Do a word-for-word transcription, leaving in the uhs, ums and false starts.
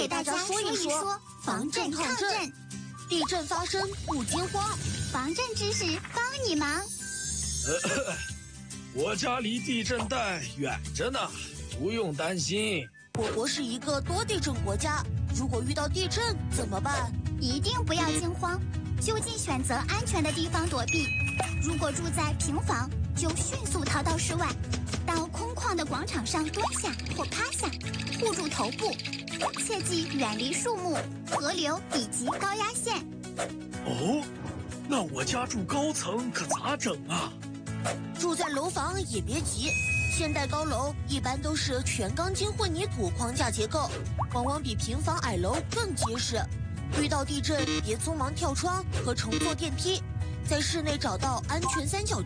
给大家说一说防震抗震。 地震发生不惊慌， 防震知识帮你忙。 呃，我家离地震带远着呢，不用担心。 我国是一个多地震国家，如果遇到地震怎么办？ 一定不要惊慌，就近选择安全的地方躲避。如果住在平房，就迅速逃到室外，到空旷的广场上蹲下或趴下，护住头部。切记远离树木、河流以及高压线。 哦，那我家住高层可咋整啊？ 住在楼房也别急，现代高楼一般都是全钢筋混凝土框架结构，往往比平房矮楼更结实。遇到地震别匆忙跳窗和乘坐电梯，在室内找到安全三角